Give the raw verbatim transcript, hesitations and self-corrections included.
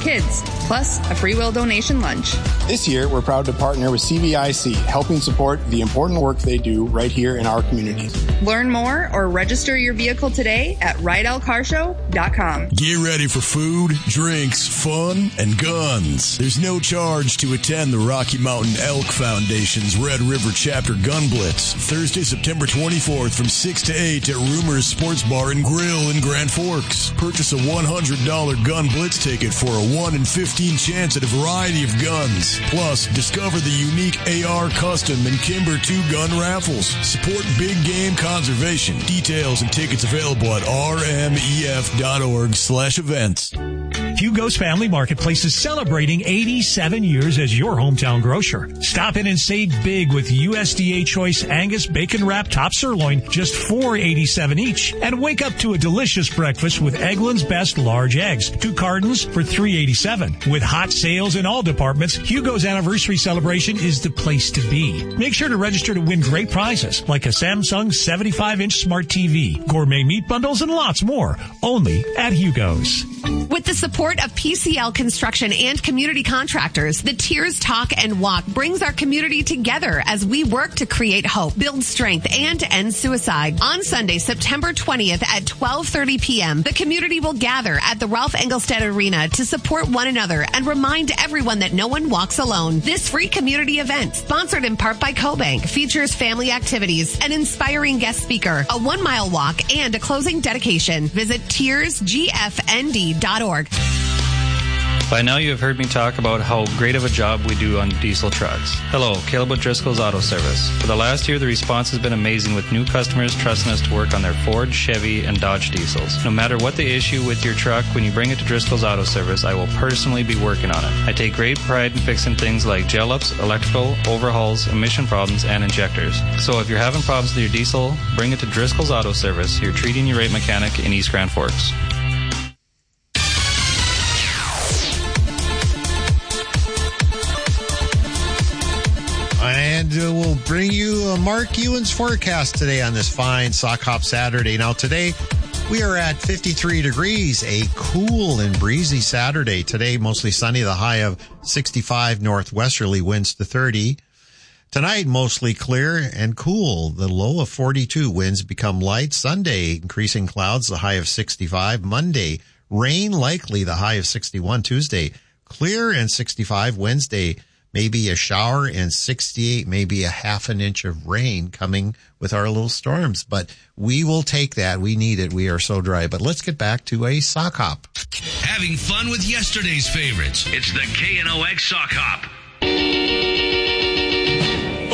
kids, plus a free will donation lunch. This year, we're proud to partner with C V I C, helping support the important work they do right here in our communities. Learn more or register your vehicle today at rydell car show dot com. Get ready for food, drinks, fun, and guns. There's no charge to attend the Rocky Mountain Elk Foundation's Red River Chapter Gun Blitz, Thursday, September twenty-fourth from six to eight at Rumors Sports Bar and Grill in Grand Forks. Purchase a one hundred dollars Gun Blitz ticket for a one in fifteen chance at a variety of guns. Plus, discover the unique A R Custom and Kimber two gun raffles. Support big game conservation. Details and tickets available at r m e f dot org slash events. Hugo's Family Marketplace is celebrating eighty-seven years as your hometown grocer. Stop in and save big with U S D A Choice Angus Bacon Wrap Top Sirloin, just four dollars and eighty-seven cents each. And wake up to a delicious breakfast with Eggland's Best Large Eggs, two cartons for three dollars and eighty-seven cents. With hot sales in all departments, Hugo's anniversary celebration is the place to be. Make sure to register to win great prizes like a Samsung seventy-five inch smart T V, gourmet meat bundles, and lots more. Only at Hugo's. With the support of P C L Construction and community contractors, the Tears Talk and Walk brings our community together as we work to create hope, build strength, and end suicide. On Sunday, September twentieth at twelve thirty p.m., the community will gather at the Ralph Engelstad Arena to support one another and remind everyone that no one walks alone. This free community event, sponsored in part by CoBank, features family activities, an inspiring guest speaker, a one-mile walk, and a closing dedication. Visit tears g f n d dot org. By now you have heard me talk about how great of a job we do on diesel trucks. Hello, Caleb with Driscoll's Auto Service. For the last year, the response has been amazing with new customers trusting us to work on their Ford, Chevy, and Dodge diesels. No matter what the issue with your truck, when you bring it to Driscoll's Auto Service, I will personally be working on it. I take great pride in fixing things like gel ups, electrical, overhauls, emission problems, and injectors. So if you're having problems with your diesel, bring it to Driscoll's Auto Service, your treating you right mechanic in East Grand Forks. And uh, we'll bring you uh, Mark Ewan's forecast today on this fine Sock Hop Saturday. Now, today we are at fifty-three degrees, a cool and breezy Saturday. Today, mostly sunny, the high of sixty-five, northwesterly winds to thirty. Tonight, mostly clear and cool. The low of forty-two, winds become light. Sunday, increasing clouds, the high of sixty-five. Monday, rain likely, the high of sixty-one. Tuesday, clear and sixty-five. Wednesday, maybe a shower, and sixty-eight, maybe a half an inch of rain coming with our little storms. But we will take that. We need it. We are so dry. But let's get back to a sock hop. Having fun with yesterday's favorites. It's the K N O X Sock Hop